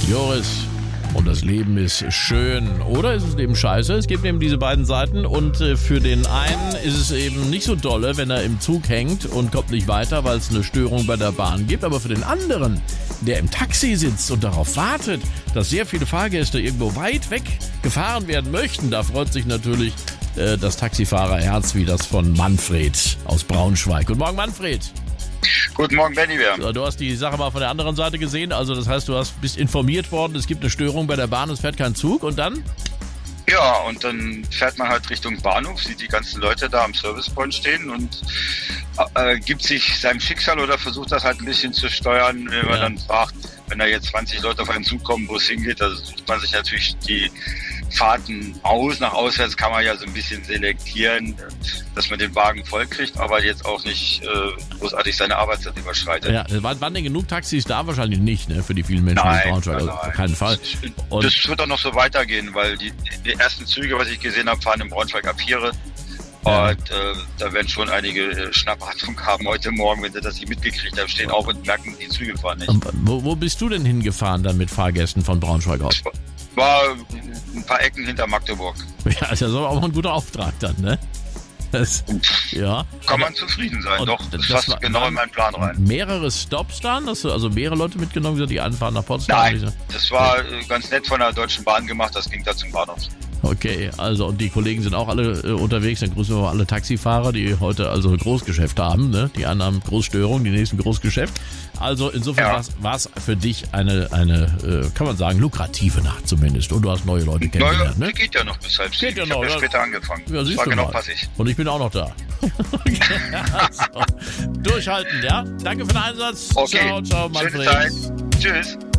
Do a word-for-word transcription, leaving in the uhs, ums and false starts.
Joris, und das Leben ist schön. Oder ist es eben scheiße? Es gibt eben diese beiden Seiten. Und äh, für den einen ist es eben nicht so dolle, wenn er im Zug hängt und kommt nicht weiter, weil es eine Störung bei der Bahn gibt. Aber für den anderen, der im Taxi sitzt und darauf wartet, dass sehr viele Fahrgäste irgendwo weit weg gefahren werden möchten, da freut sich natürlich äh, das Taxifahrerherz wie das von Manfred aus Braunschweig. Guten Morgen, Manfred. Guten Morgen, Benny. So, du hast die Sache mal von der anderen Seite gesehen. Also das heißt, du hast, bist informiert worden, es gibt eine Störung bei der Bahn, es fährt kein Zug. Und dann? Ja, und dann fährt man halt Richtung Bahnhof, sieht die ganzen Leute da am Servicepoint stehen und äh, gibt sich seinem Schicksal oder versucht das halt ein bisschen zu steuern, wenn man ja. dann fragt, wenn da jetzt zwanzig Leute auf einen Zug kommen, wo es hingeht, da sucht man sich natürlich die Fahrten aus. Nach auswärts kann man ja so ein bisschen selektieren, dass man den Wagen voll kriegt, aber jetzt auch nicht äh, großartig seine Arbeitszeit überschreitet. Ja, waren denn genug Taxis da? Wahrscheinlich nicht, ne? Für die vielen Menschen nein, in Braunschweig. Also auf keinen Fall. Und das wird auch noch so weitergehen, weil die, die ersten Züge, was ich gesehen habe, fahren in Braunschweig ab Viere. Ja. Und äh, da werden schon einige äh, Schnappatmung haben heute Morgen, wenn sie das nicht mitgekriegt haben, stehen auf und merken, die Züge fahren nicht. Wo, wo bist du denn hingefahren dann mit Fahrgästen von Braunschweig aus? War ein paar Ecken hinter Magdeburg. Ja, ist ja so auch ein guter Auftrag dann, ne? Das, ja. Kann man zufrieden sein, und doch. Das, das passt war, genau in meinen Plan rein. Mehrere Stops dann? Hast du also mehrere Leute mitgenommen, die anfahren nach Potsdam? Nein, das war ja. ganz nett von der Deutschen Bahn gemacht, das ging da zum Bahnhof. Okay, also und die Kollegen sind auch alle äh, unterwegs, dann grüßen wir mal alle Taxifahrer, die heute also Großgeschäft haben, ne? Die einen haben Großstörung, die nächsten Großgeschäft. Also insofern ja. war es für dich eine, eine äh, kann man sagen, lukrative Nacht zumindest. Und du hast neue Leute kennengelernt, naja, ne? Die geht ja noch bis halb sieben. Geht ja ich noch, habe ja ja später angefangen. Ja, das siehst war du genau mal. passig. Und ich bin auch noch da. also, durchhalten, ja? Danke für den Einsatz. Okay. Ciao, ciao, Manfred. Schöne Zeit. Tschüss.